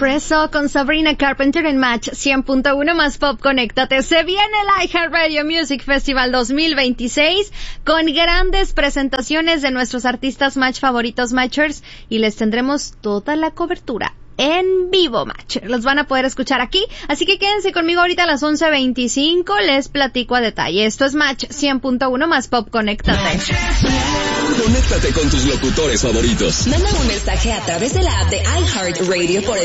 Espresso con Sabrina Carpenter en Match 100.1 más Pop. Conéctate. Se viene el iHeartRadio Music Festival 2026 con grandes presentaciones de nuestros artistas Match favoritos Matchers y les tendremos toda la cobertura en vivo, Matcher. Los van a poder escuchar aquí, así que quédense conmigo ahorita a las 11:25, les platico a detalle. Esto es Match 100.1 más Pop. Conéctate. Conéctate con tus locutores favoritos. Manda un mensaje a través de la app de iHeartRadio por